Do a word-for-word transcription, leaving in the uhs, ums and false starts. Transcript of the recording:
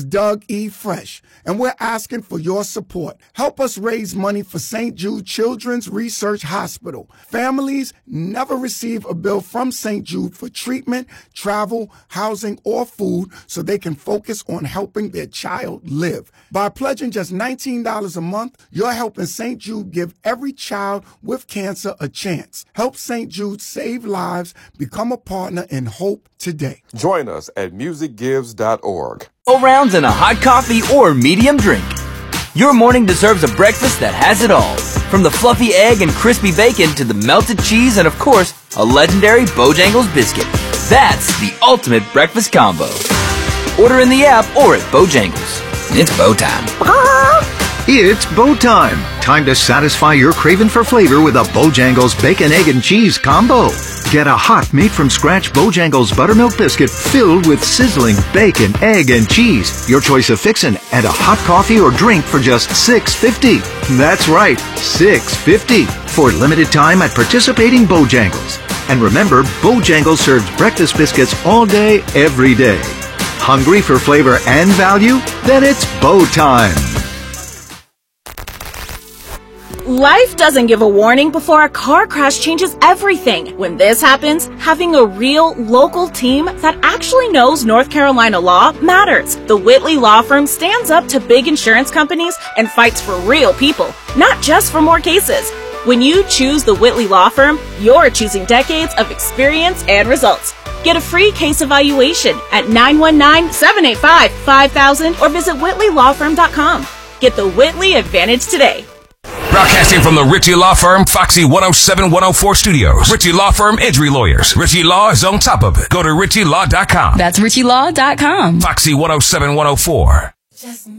Doug E. Fresh, and we're asking for your support. Help us raise money for Saint Jude Children's Research Hospital. Families never receive a bill from Saint Jude for treatment, travel, housing, or food so they can focus on helping their child live. By pledging just nineteen dollars a month, you're helping Saint Jude give every child with cancer a chance. Help Saint Jude save lives. Become a partner in hope today. Join us at music gives dot org. Rounds and a hot coffee or medium drink. Your morning deserves a breakfast that has it all. From the fluffy egg and crispy bacon to the melted cheese and, of course, a legendary Bojangles biscuit. That's the ultimate breakfast combo. Order in the app or at Bojangles. It's Bo time. It's Bo time. Time to satisfy your craving for flavor with a Bojangles bacon, egg, and cheese combo. Get a hot, made-from-scratch Bojangles buttermilk biscuit filled with sizzling bacon, egg, and cheese. Your choice of fixin' and a hot coffee or drink for just six fifty. That's right, six fifty. For limited time at participating Bojangles. And remember, Bojangles serves breakfast biscuits all day, every day. Hungry for flavor and value? Then it's Bo time. Life doesn't give a warning before a car crash changes everything. When this happens, having a real, local team that actually knows North Carolina law matters. The Whitley Law Firm stands up to big insurance companies and fights for real people, not just for more cases. When you choose the Whitley Law Firm, you're choosing decades of experience and results. Get a free case evaluation at nine one nine, seven eight five, five thousand or visit whitley law firm dot com. Get the Whitley Advantage today. Broadcasting from the Ritchie Law Firm, Foxy one oh seven, one oh four Studios. Ritchie Law Firm Injury Lawyers. Ritchie Law is on top of it. Go to ritchie law dot com. That's ritchie law dot com. Foxy one oh seven, one oh four. Just